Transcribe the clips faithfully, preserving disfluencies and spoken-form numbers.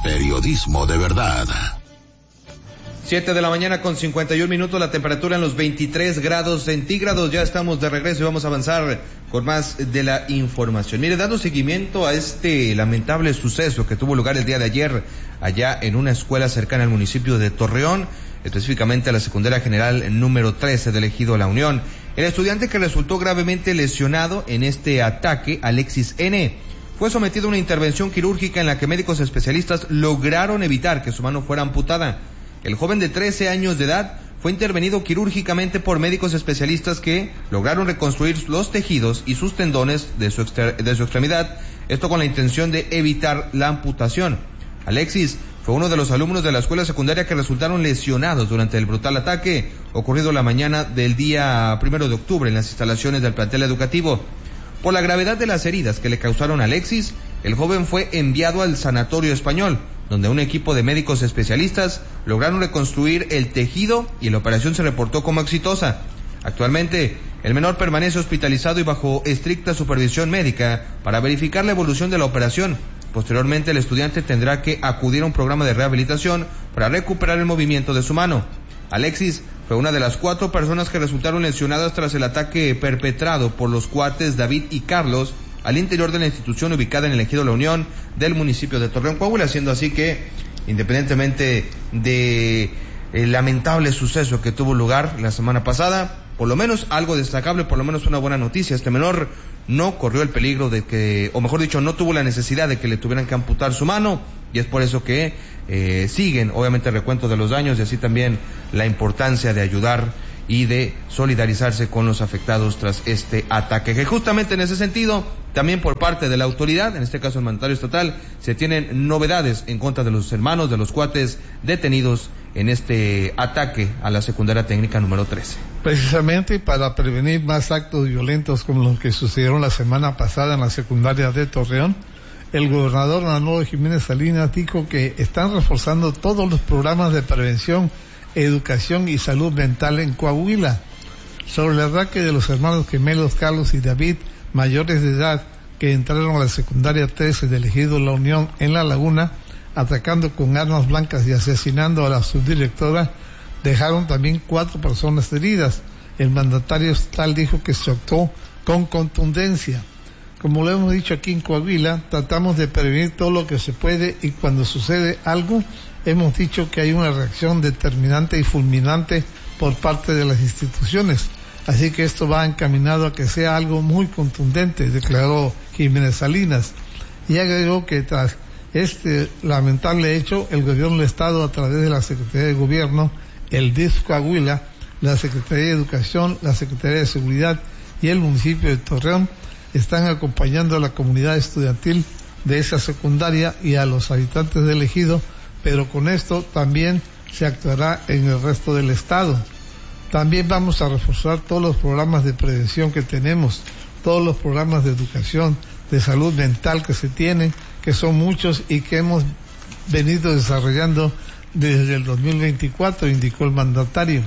Periodismo de verdad. Siete de la mañana con cincuenta y un minutos, la temperatura en los veintitrés grados centígrados. Ya estamos de regreso y vamos a avanzar con más de la información. Mire, dando seguimiento a este lamentable suceso que tuvo lugar el día de ayer allá en una escuela cercana al municipio de Torreón, específicamente a la secundaria general número trece del ejido La Unión. El estudiante que resultó gravemente lesionado en este ataque, Alexis N., fue sometido a una intervención quirúrgica en la que médicos especialistas lograron evitar que su mano fuera amputada. El joven de trece años de edad fue intervenido quirúrgicamente por médicos especialistas que lograron reconstruir los tejidos y sus tendones de su, extre- de su extremidad, esto con la intención de evitar la amputación. Alexis fue uno de los alumnos de la escuela secundaria que resultaron lesionados durante el brutal ataque ocurrido la mañana del día primero de octubre en las instalaciones del plantel educativo. Por la gravedad de las heridas que le causaron a Alexis, el joven fue enviado al Sanatorio Español, donde un equipo de médicos especialistas lograron reconstruir el tejido y la operación se reportó como exitosa. Actualmente, el menor permanece hospitalizado y bajo estricta supervisión médica para verificar la evolución de la operación. Posteriormente, el estudiante tendrá que acudir a un programa de rehabilitación para recuperar el movimiento de su mano. Alexis fue una de las cuatro personas que resultaron lesionadas tras el ataque perpetrado por los cuates David y Carlos al interior de la institución ubicada en el ejido La Unión del municipio de Torreón, Coahuila, siendo así que, independientemente de el lamentable suceso que tuvo lugar la semana pasada, por lo menos algo destacable, por lo menos una buena noticia. Este menor no corrió el peligro de que, o mejor dicho, no tuvo la necesidad de que le tuvieran que amputar su mano, y es por eso que eh, siguen, obviamente, el recuento de los daños y así también la importancia de ayudar y de solidarizarse con los afectados tras este ataque. Que justamente en ese sentido, también por parte de la autoridad, en este caso el mandatario estatal, se tienen novedades en contra de los hermanos de los cuates detenidos en este ataque a la secundaria técnica número trece. Precisamente para prevenir más actos violentos como los que sucedieron la semana pasada en la secundaria de Torreón, el gobernador Manolo Jiménez Salinas dijo que están reforzando todos los programas de prevención, educación y salud mental en Coahuila. Sobre el ataque de los hermanos gemelos Carlos y David, mayores de edad, que entraron a la secundaria trece del ejido La Unión en La Laguna, atacando con armas blancas y asesinando a la subdirectora, dejaron también cuatro personas heridas. El mandatario estatal dijo que se actuó con contundencia. Como lo hemos dicho aquí en Coahuila, tratamos de prevenir todo lo que se puede y cuando sucede algo, hemos dicho que hay una reacción determinante y fulminante por parte de las instituciones. Así que esto va encaminado a que sea algo muy contundente, declaró Jiménez Salinas. Y agregó que tras este lamentable hecho, el gobierno del Estado, a través de la Secretaría de Gobierno, el D I F Coahuila, la Secretaría de Educación, la Secretaría de Seguridad y el municipio de Torreón, están acompañando a la comunidad estudiantil de esa secundaria y a los habitantes del ejido, pero con esto también se actuará en el resto del estado. También vamos a reforzar todos los programas de prevención que tenemos, todos los programas de educación, de salud mental que se tienen, que son muchos y que hemos venido desarrollando desde el dos mil veinticuatro, indicó el mandatario.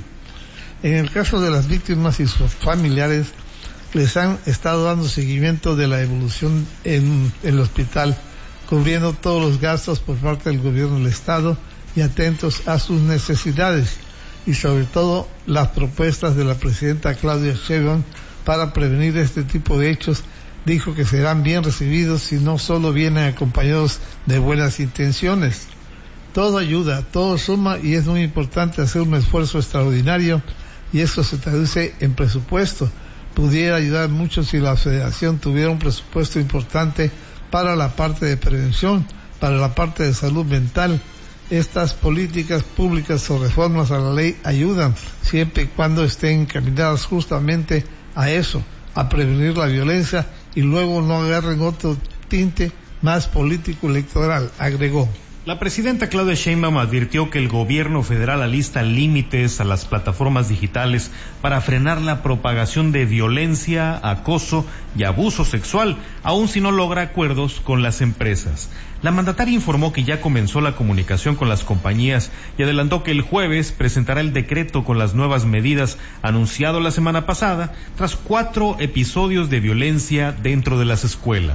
En el caso de las víctimas y sus familiares, les han estado dando seguimiento de la evolución en, en el hospital, cubriendo todos los gastos por parte del gobierno del estado y atentos a sus necesidades y sobre todo las propuestas de la presidenta Claudia Sheinbaum para prevenir este tipo de hechos. Dijo que serán bien recibidos si no solo vienen acompañados de buenas intenciones. Todo ayuda, todo suma y es muy importante hacer un esfuerzo extraordinario y eso se traduce en presupuesto. Pudiera ayudar mucho si la federación tuviera un presupuesto importante para la parte de prevención, para la parte de salud mental. Estas políticas públicas o reformas a la ley ayudan siempre y cuando estén encaminadas justamente a eso, a prevenir la violencia y luego no agarren otro tinte más político electoral, agregó. La presidenta Claudia Sheinbaum advirtió que el gobierno federal alista límites a las plataformas digitales para frenar la propagación de violencia, acoso y abuso sexual, aun si no logra acuerdos con las empresas. La mandataria informó que ya comenzó la comunicación con las compañías y adelantó que el jueves presentará el decreto con las nuevas medidas anunciado la semana pasada tras cuatro episodios de violencia dentro de las escuelas.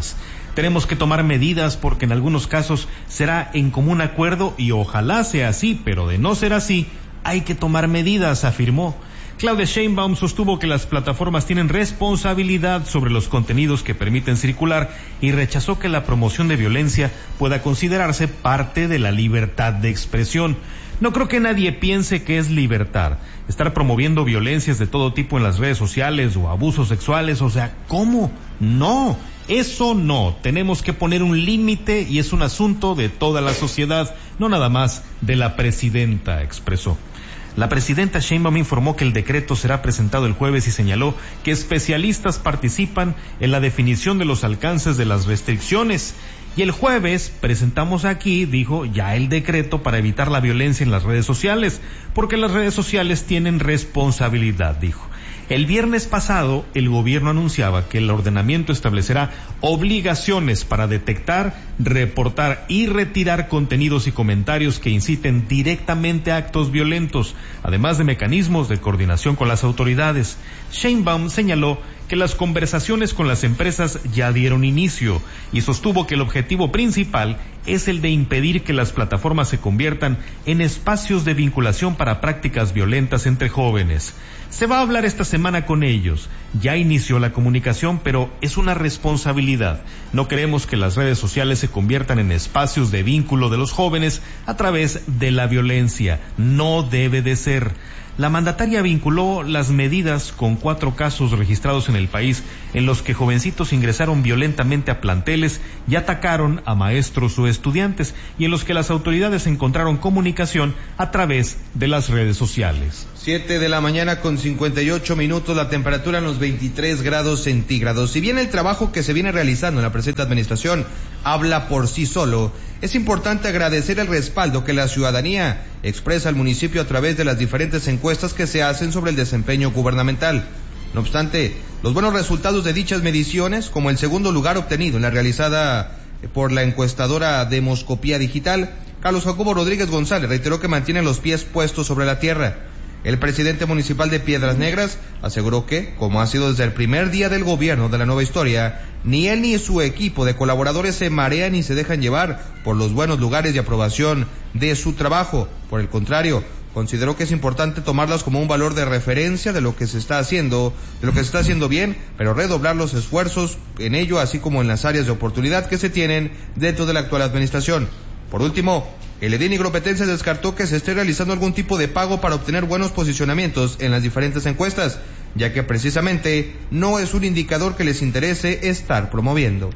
Tenemos que tomar medidas porque en algunos casos será en común acuerdo y ojalá sea así, pero de no ser así, hay que tomar medidas, afirmó. Claudia Sheinbaum sostuvo que las plataformas tienen responsabilidad sobre los contenidos que permiten circular y rechazó que la promoción de violencia pueda considerarse parte de la libertad de expresión. No creo que nadie piense que es libertad estar promoviendo violencias de todo tipo en las redes sociales o abusos sexuales, o sea, ¿cómo? No, eso no. Tenemos que poner un límite y es un asunto de toda la sociedad, no nada más de la presidenta, expresó. La presidenta Sheinbaum informó que el decreto será presentado el jueves y señaló que especialistas participan en la definición de los alcances de las restricciones. Y el jueves presentamos aquí, dijo, ya el decreto para evitar la violencia en las redes sociales, porque las redes sociales tienen responsabilidad, dijo. El viernes pasado, el gobierno anunciaba que el ordenamiento establecerá obligaciones para detectar, reportar y retirar contenidos y comentarios que inciten directamente a actos violentos, además de mecanismos de coordinación con las autoridades. Sheinbaum señaló que las conversaciones con las empresas ya dieron inicio y sostuvo que el objetivo principal es el de impedir que las plataformas se conviertan en espacios de vinculación para prácticas violentas entre jóvenes. Se va a hablar esta semana con ellos. Ya inició la comunicación, pero es una responsabilidad. No queremos que las redes sociales se conviertan en espacios de vínculo de los jóvenes a través de la violencia. No debe de ser. La mandataria vinculó las medidas con cuatro casos registrados en el país en los que jovencitos ingresaron violentamente a planteles y atacaron a maestros o estudiantes y en los que las autoridades encontraron comunicación a través de las redes sociales. Siete de la mañana con cincuenta y ocho minutos, la temperatura en los veintitrés grados centígrados. Si bien el trabajo que se viene realizando en la presente administración habla por sí solo, es importante agradecer el respaldo que la ciudadanía expresa al municipio a través de las diferentes encuestas que se hacen sobre el desempeño gubernamental. No obstante, los buenos resultados de dichas mediciones, como el segundo lugar obtenido en la realizada por la encuestadora Demoscopía Digital, Carlos Jacobo Rodríguez González reiteró que mantiene los pies puestos sobre la tierra. El presidente municipal de Piedras Negras aseguró que, como ha sido desde el primer día del gobierno de la nueva historia, ni él ni su equipo de colaboradores se marean ni se dejan llevar por los buenos lugares de aprobación de su trabajo. Por el contrario, consideró que es importante tomarlas como un valor de referencia de lo que se está haciendo, de lo que se está haciendo bien, pero redoblar los esfuerzos en ello, así como en las áreas de oportunidad que se tienen dentro de la actual administración. Por último, el edil nigropetense descartó que se esté realizando algún tipo de pago para obtener buenos posicionamientos en las diferentes encuestas, ya que precisamente no es un indicador que les interese estar promoviendo.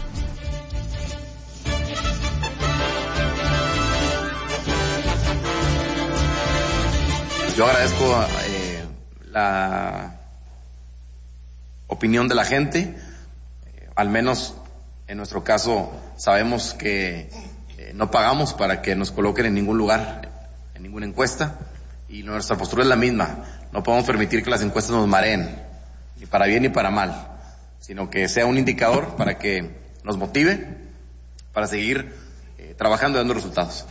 Yo agradezco eh, la opinión de la gente, eh, al menos en nuestro caso sabemos que no pagamos para que nos coloquen en ningún lugar, en ninguna encuesta, y nuestra postura es la misma. No podemos permitir que las encuestas nos mareen, ni para bien ni para mal, sino que sea un indicador para que nos motive para seguir eh, trabajando y dando resultados.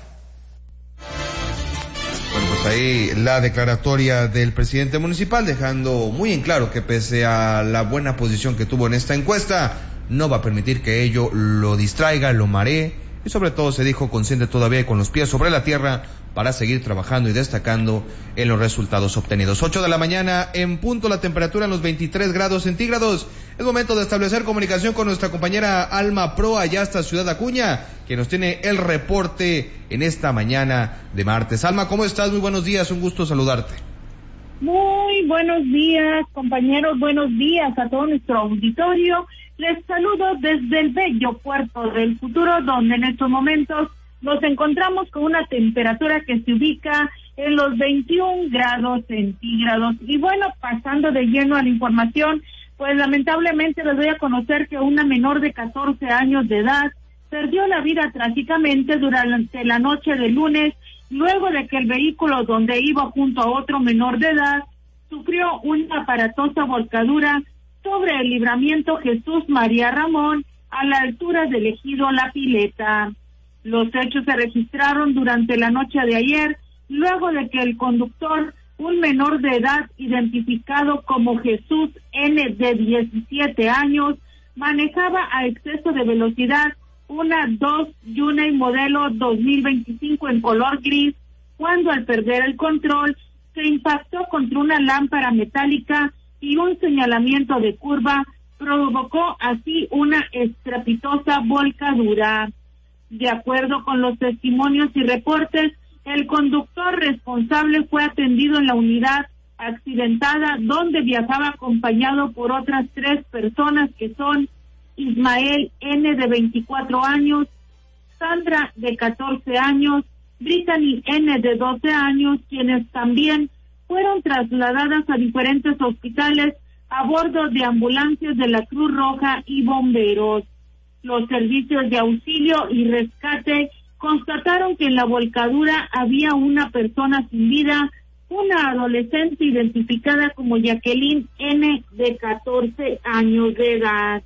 Bueno, pues ahí la declaratoria del presidente municipal, dejando muy en claro que pese a la buena posición que tuvo en esta encuesta, no va a permitir que ello lo distraiga, lo maree, y sobre todo se dijo consciente todavía y con los pies sobre la tierra para seguir trabajando y destacando en los resultados obtenidos. Ocho de la mañana en punto, la temperatura en los veintitrés grados centígrados. Es momento de establecer comunicación con nuestra compañera Alma Pro allá hasta Ciudad Acuña, que nos tiene el reporte en esta mañana de martes. Alma, ¿cómo estás? Muy buenos días, un gusto saludarte. Muy buenos días, compañeros, buenos días a todo nuestro auditorio. Les saludo desde el bello puerto del futuro, donde en estos momentos nos encontramos con una temperatura que se ubica en los veintiún grados centígrados. Y bueno, pasando de lleno a la información, pues lamentablemente les doy a conocer que una menor de catorce años de edad perdió la vida trágicamente durante la noche de lunes, luego de que el vehículo donde iba junto a otro menor de edad sufrió una aparatosa volcadura sobre el libramiento Jesús María Ramón a la altura del ejido La Pileta. Los hechos se registraron durante la noche de ayer, luego de que el conductor, un menor de edad identificado como Jesús N de diecisiete años, manejaba a exceso de velocidad una Dodge Hyundai modelo dos mil veinticinco en color gris, cuando al perder el control se impactó contra una lámpara metálica y un señalamiento de curva provocó así una estrepitosa volcadura. De acuerdo con los testimonios y reportes, el conductor responsable fue atendido en la unidad accidentada, donde viajaba acompañado por otras tres personas que son Ismael N. de veinticuatro años, Sandra de catorce años, Brittany N. de doce años, quienes también fueron trasladadas a diferentes hospitales a bordo de ambulancias de la Cruz Roja y bomberos. Los servicios de auxilio y rescate constataron que en la volcadura había una persona sin vida, una adolescente identificada como Jacqueline N. de catorce años de edad.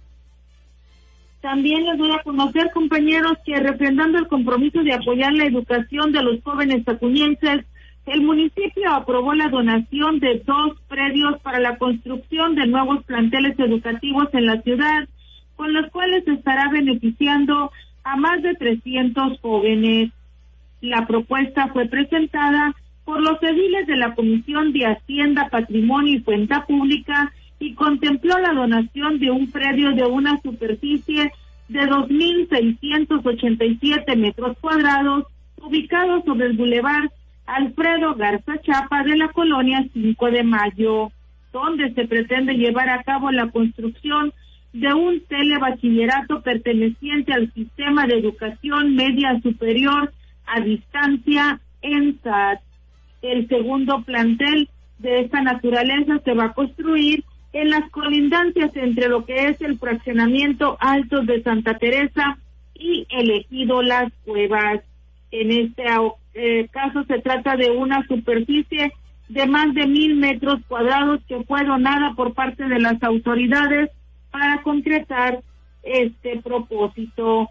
También les doy a conocer, compañeros, que refrendando el compromiso de apoyar la educación de los jóvenes tacunienses, el municipio aprobó la donación de dos predios para la construcción de nuevos planteles educativos en la ciudad, con los cuales se estará beneficiando a más de trescientos jóvenes. La propuesta fue presentada por los ediles de la Comisión de Hacienda, Patrimonio y Cuenta Pública y contempló la donación de un predio de una superficie de dos mil seiscientos ochenta y siete metros cuadrados, ubicado sobre el bulevar Alfredo Garza Chapa de la colonia cinco de mayo, donde se pretende llevar a cabo la construcción de un telebachillerato perteneciente al sistema de educación media superior a distancia en S A T. El segundo plantel de esta naturaleza se va a construir en las colindancias entre lo que es el fraccionamiento Altos de Santa Teresa y el ejido Las Cuevas. En este eh, caso se trata de una superficie de más de mil metros cuadrados que fue donada por parte de las autoridades para concretar este propósito.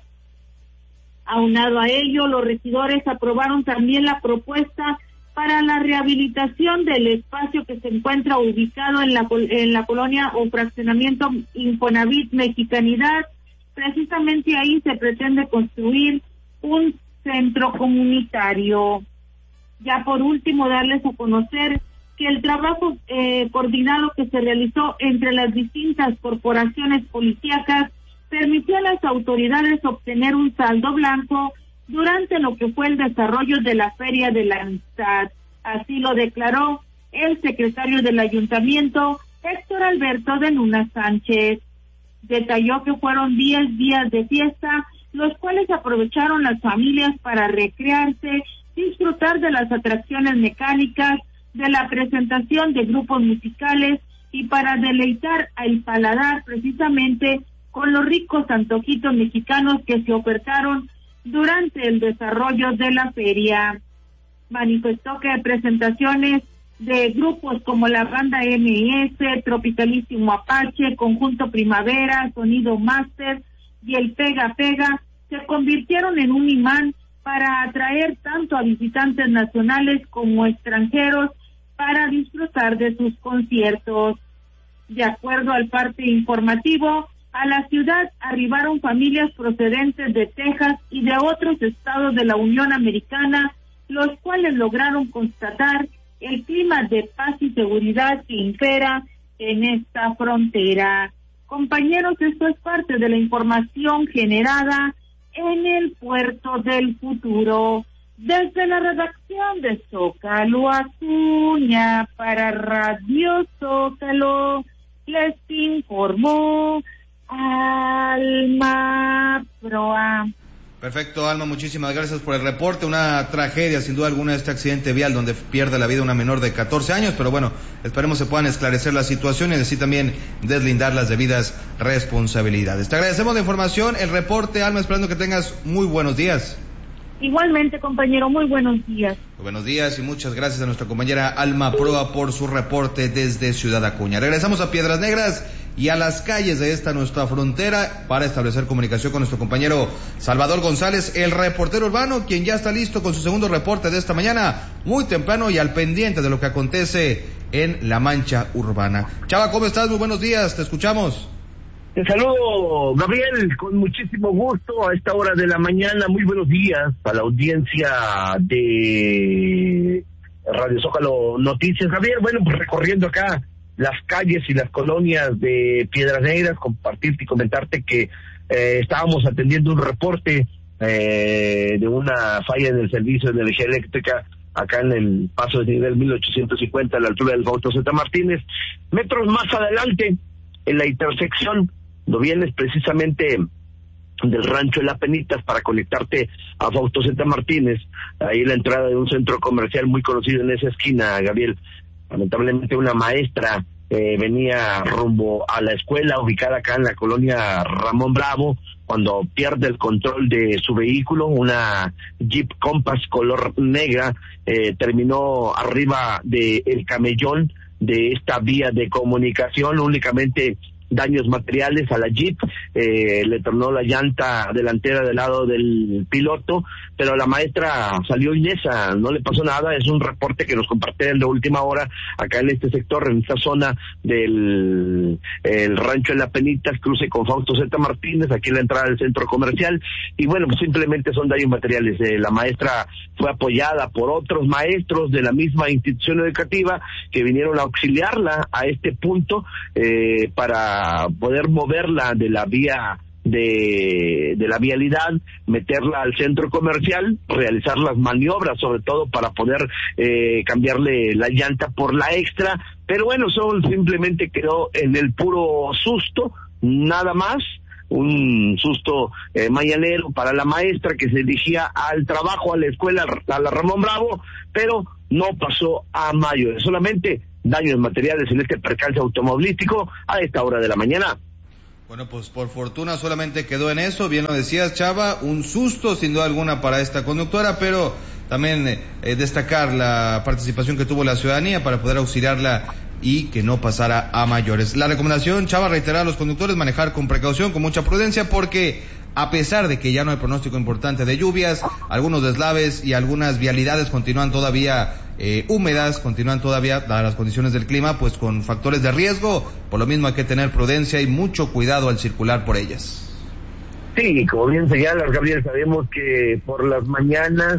Aunado a ello, los regidores aprobaron también la propuesta para la rehabilitación del espacio que se encuentra ubicado en la en la colonia o fraccionamiento Infonavit Mexicanidad. Precisamente ahí se pretende construir un centro comunitario. Ya por último, darles a conocer que el trabajo eh, coordinado que se realizó entre las distintas corporaciones policíacas permitió a las autoridades obtener un saldo blanco durante lo que fue el desarrollo de la Feria de la Amistad. Así lo declaró el secretario del ayuntamiento, Héctor Alberto de Luna Sánchez. Detalló que fueron diez días de fiesta, los cuales aprovecharon las familias para recrearse, disfrutar de las atracciones mecánicas, de la presentación de grupos musicales y para deleitar al paladar precisamente con los ricos antojitos mexicanos que se ofertaron durante el desarrollo de la feria. Manifestó que presentaciones de grupos como la banda M S, Tropicalísimo Apache, Conjunto Primavera, Sonido Master y el Pega Pega se convirtieron en un imán para atraer tanto a visitantes nacionales como extranjeros para disfrutar de sus conciertos. De acuerdo al parte informativo, a la ciudad arribaron familias procedentes de Texas y de otros estados de la Unión Americana, los cuales lograron constatar el clima de paz y seguridad que impera en esta frontera. Compañeros, esto es parte de la información generada en el Puerto del Futuro. Desde la redacción de Zócalo Acuña para Radio Zócalo, les informó Alma Proa. Perfecto, Alma, muchísimas gracias por el reporte. Una tragedia, sin duda alguna, este accidente vial donde pierde la vida una menor de catorce años, pero bueno, esperemos se puedan esclarecer la situación y así también deslindar las debidas responsabilidades. Te agradecemos la información, el reporte, Alma, esperando que tengas muy buenos días. Igualmente, compañero, muy buenos días. Muy buenos días y muchas gracias a nuestra compañera Alma Proa por su reporte desde Ciudad Acuña. Regresamos a Piedras Negras y a las calles de esta nuestra frontera para establecer comunicación con nuestro compañero Salvador González, el reportero urbano, quien ya está listo con su segundo reporte de esta mañana, muy temprano y al pendiente de lo que acontece en la mancha urbana. Chava, ¿cómo estás? Muy buenos días, te escuchamos. Te saludo, Gabriel, con muchísimo gusto a esta hora de la mañana. Muy buenos días a la audiencia de Radio Zócalo Noticias. Gabriel, bueno, pues recorriendo acá las calles y las colonias de Piedras Negras, compartirte y comentarte que eh, estábamos atendiendo un reporte eh, de una falla en el servicio de energía eléctrica acá en el paso de nivel mil ochocientos cincuenta a la altura del Fausto Zeta Martínez. Metros más adelante, en la intersección, no vienes precisamente del rancho de las Penitas para conectarte a Fausto Zeta Martínez, ahí en la entrada de un centro comercial muy conocido en esa esquina, Gabriel. Lamentablemente una maestra eh, venía rumbo a la escuela ubicada acá en la colonia Ramón Bravo, cuando pierde el control de su vehículo, una Jeep Compass color negra, eh, terminó arriba del camellón de esta vía de comunicación, únicamente daños materiales a la Jeep, eh, le tornó la llanta delantera del lado del piloto, pero la maestra salió ilesa, no le pasó nada. Es un reporte que nos compartieron de última hora acá en este sector, en esta zona del el rancho de las Penitas, cruce con Fausto Zeta Martínez, aquí en la entrada del centro comercial, y bueno, pues simplemente son daños materiales. Eh, la maestra fue apoyada por otros maestros de la misma institución educativa que vinieron a auxiliarla a este punto eh, para poder moverla de la vía de, de la vialidad, meterla al centro comercial, realizar las maniobras, sobre todo para poder eh, cambiarle la llanta por la extra, pero bueno, eso simplemente quedó en el puro susto, nada más. Un susto eh, mañanero para la maestra que se dirigía al trabajo, a la escuela, a la Ramón Bravo, pero no pasó a mayores, solamente daños materiales en este percance automovilístico a esta hora de la mañana. Bueno, pues por fortuna solamente quedó en eso, bien lo decías, Chava, un susto sin duda alguna para esta conductora, pero también eh, destacar la participación que tuvo la ciudadanía para poder auxiliarla y que no pasara a mayores. La recomendación, Chava, reiterar a los conductores manejar con precaución, con mucha prudencia, porque a pesar de que ya no hay pronóstico importante de lluvias, algunos deslaves y algunas vialidades continúan todavía eh, húmedas, continúan todavía, dadas las condiciones del clima, pues con factores de riesgo. Por lo mismo hay que tener prudencia y mucho cuidado al circular por ellas. Sí, como bien señalas, Gabriel, sabemos que por las mañanas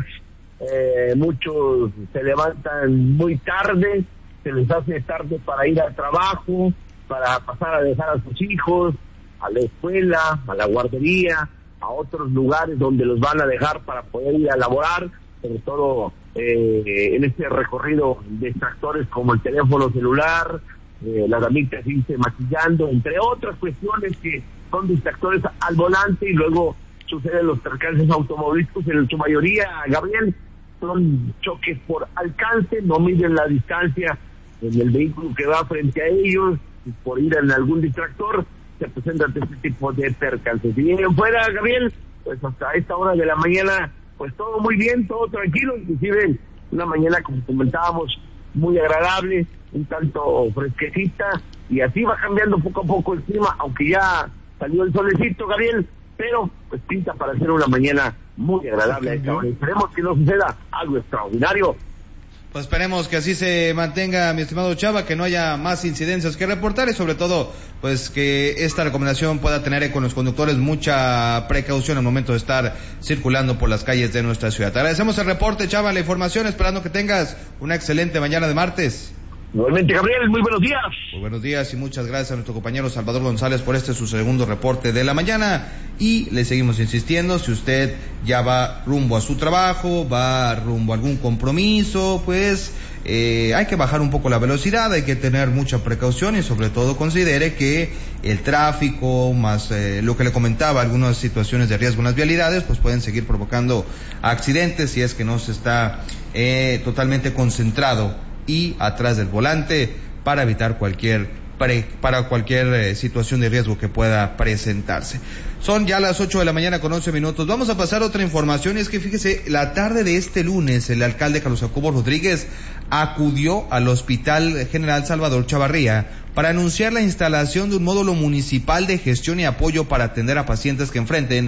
eh, muchos se levantan muy tarde, se les hace tarde para ir al trabajo, para pasar a dejar a sus hijos, a la escuela, a la guardería, a otros lugares donde los van a dejar para poder ir a laborar, sobre todo eh, en este recorrido de distractores como el teléfono celular, eh, las damitas irse maquillando, entre otras cuestiones que son distractores al volante, y luego suceden los percances automovilísticos. En su mayoría, Gabriel, son choques por alcance, no miden la distancia en el vehículo que va frente a ellos, por ir en algún distractor se presentan este tipo de percances. Y bien fuera, Gabriel, pues hasta esta hora de la mañana, pues todo muy bien, todo tranquilo, inclusive una mañana, como comentábamos, muy agradable, un tanto fresquecita, y así va cambiando poco a poco el clima, aunque ya salió el solecito, Gabriel, pero pues pinta para ser una mañana muy agradable a esta hora. Esperemos que no suceda algo extraordinario. Pues esperemos que así se mantenga, mi estimado Chava, que no haya más incidencias que reportar, y sobre todo, pues que esta recomendación pueda tener con los conductores mucha precaución al momento de estar circulando por las calles de nuestra ciudad. Te agradecemos el reporte, Chava, la información, esperando que tengas una excelente mañana de martes. Igualmente, Gabriel, muy buenos días. Muy buenos días y muchas gracias a nuestro compañero Salvador González por este su segundo reporte de la mañana, y le seguimos insistiendo, si usted ya va rumbo a su trabajo, va rumbo a algún compromiso, pues eh, hay que bajar un poco la velocidad, hay que tener mucha precaución, y sobre todo considere que el tráfico, más eh, lo que le comentaba, algunas situaciones de riesgo en las vialidades, pues pueden seguir provocando accidentes si es que no se está eh, totalmente concentrado y atrás del volante para evitar cualquier pre, para cualquier eh, situación de riesgo que pueda presentarse. Son ya las ocho de la mañana con once minutos. Vamos a pasar a otra información, y es que fíjese, la tarde de este lunes el alcalde Carlos Jacobo Rodríguez acudió al Hospital General Salvador Chavarría para anunciar la instalación de un módulo municipal de gestión y apoyo para atender a pacientes que enfrenten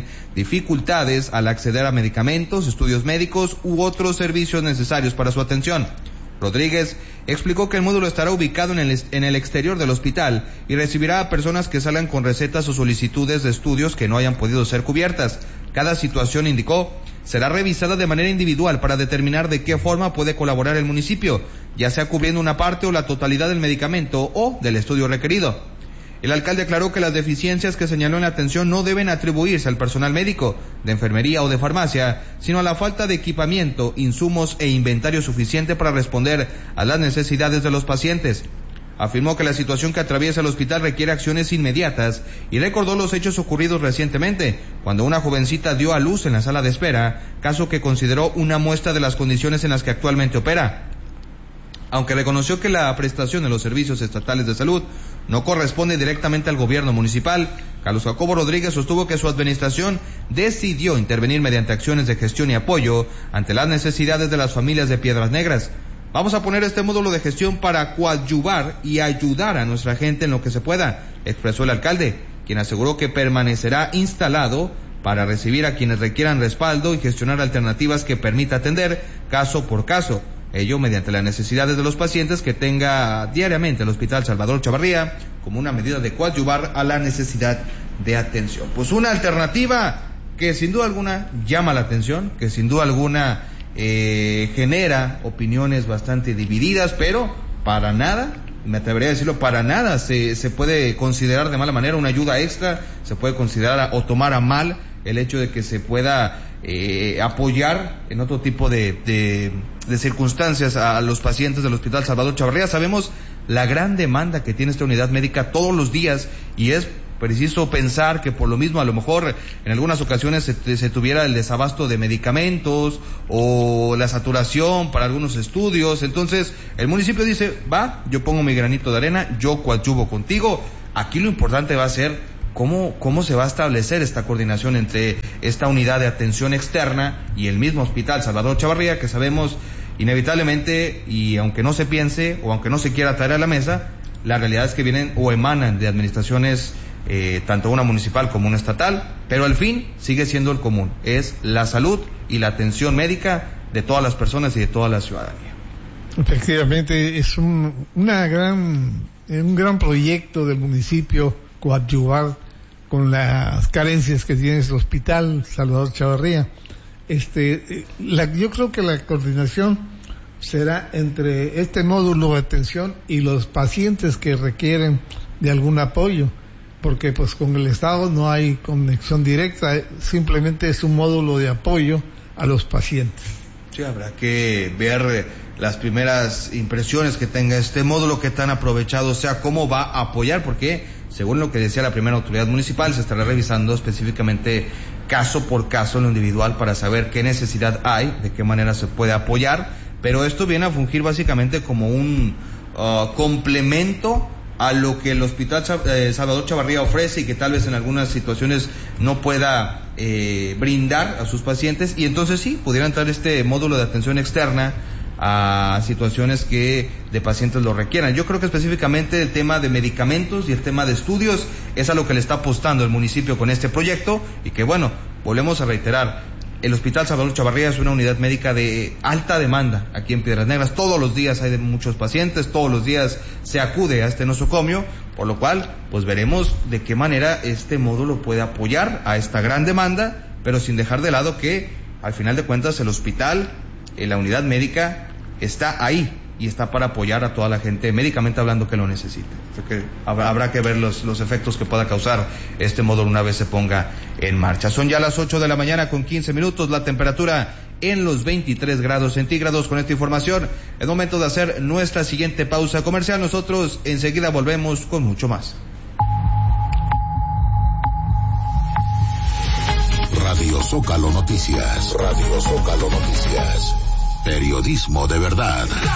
dificultades al acceder a medicamentos, estudios médicos u otros servicios necesarios para su atención. Rodríguez explicó que el módulo estará ubicado en el, en el exterior del hospital y recibirá a personas que salgan con recetas o solicitudes de estudios que no hayan podido ser cubiertas. Cada situación, indicó, será revisada de manera individual para determinar de qué forma puede colaborar el municipio, ya sea cubriendo una parte o la totalidad del medicamento o del estudio requerido. El alcalde aclaró que las deficiencias que señaló en la atención no deben atribuirse al personal médico, de enfermería o de farmacia, sino a la falta de equipamiento, insumos e inventario suficiente para responder a las necesidades de los pacientes. Afirmó que la situación que atraviesa el hospital requiere acciones inmediatas y recordó los hechos ocurridos recientemente, cuando una jovencita dio a luz en la sala de espera, caso que consideró una muestra de las condiciones en las que actualmente opera. Aunque reconoció que la prestación de los servicios estatales de salud no corresponde directamente al gobierno municipal, Carlos Jacobo Rodríguez sostuvo que su administración decidió intervenir mediante acciones de gestión y apoyo ante las necesidades de las familias de Piedras Negras. Vamos a poner este módulo de gestión para coadyuvar y ayudar a nuestra gente en lo que se pueda, expresó el alcalde, quien aseguró que permanecerá instalado para recibir a quienes requieran respaldo y gestionar alternativas que permita atender caso por caso. Ello mediante las necesidades de los pacientes que tenga diariamente el Hospital Salvador Chavarría, como una medida de coadyuvar a la necesidad de atención. Pues una alternativa que sin duda alguna llama la atención, que sin duda alguna eh, genera opiniones bastante divididas, pero para nada, me atrevería a decirlo, para nada se, se puede considerar de mala manera una ayuda extra, se puede considerar o tomar a mal el hecho de que se pueda eh, apoyar en otro tipo de, de, de circunstancias a los pacientes del Hospital Salvador Chavarría. Sabemos la gran demanda que tiene esta unidad médica todos los días y es preciso pensar que por lo mismo a lo mejor en algunas ocasiones se, se tuviera el desabasto de medicamentos o la saturación para algunos estudios. Entonces el municipio dice, va, yo pongo mi granito de arena, yo coadyuvo contigo. Aquí lo importante va a ser ¿Cómo, ¿Cómo se va a establecer esta coordinación entre esta unidad de atención externa y el mismo Hospital Salvador Chavarría, que sabemos inevitablemente, y aunque no se piense o aunque no se quiera traer a la mesa, la realidad es que vienen o emanan de administraciones eh, tanto una municipal como una estatal, pero al fin sigue siendo el común, es la salud y la atención médica de todas las personas y de toda la ciudadanía. Efectivamente, es un, una gran, un gran proyecto del municipio coadyuvar con las carencias que tiene el Hospital Salvador Chavarría. Este, la, yo creo que la coordinación será entre este módulo de atención y los pacientes que requieren de algún apoyo, porque pues con el Estado no hay conexión directa, simplemente es un módulo de apoyo a los pacientes. Sí, habrá que ver las primeras impresiones que tenga este módulo, que tan aprovechado sea, cómo va a apoyar, porque según lo que decía la primera autoridad municipal, se estará revisando específicamente caso por caso en lo individual para saber qué necesidad hay, de qué manera se puede apoyar, pero esto viene a fungir básicamente como un uh, complemento a lo que el Hospital eh, Salvador Chavarría ofrece y que tal vez en algunas situaciones no pueda eh, brindar a sus pacientes, y entonces sí, pudiera entrar este módulo de atención externa a situaciones que de pacientes lo requieran. Yo creo que específicamente el tema de medicamentos y el tema de estudios es a lo que le está apostando el municipio con este proyecto, y que bueno, volvemos a reiterar, el Hospital Salvador Chavarría es una unidad médica de alta demanda aquí en Piedras Negras. Todos los días hay de muchos pacientes, todos los días se acude a este nosocomio, por lo cual pues veremos de qué manera este módulo puede apoyar a esta gran demanda, pero sin dejar de lado que al final de cuentas el hospital, la unidad médica está ahí y está para apoyar a toda la gente médicamente hablando que lo necesite. Así que habrá, habrá que ver los, los efectos que pueda causar este módulo una vez se ponga en marcha. Son ya las ocho de la mañana con quince minutos, la temperatura en los veintitrés grados centígrados. Con esta información es momento de hacer nuestra siguiente pausa comercial. Nosotros enseguida volvemos con mucho más. Radio Zócalo Noticias. Radio Zócalo Noticias. Periodismo de verdad.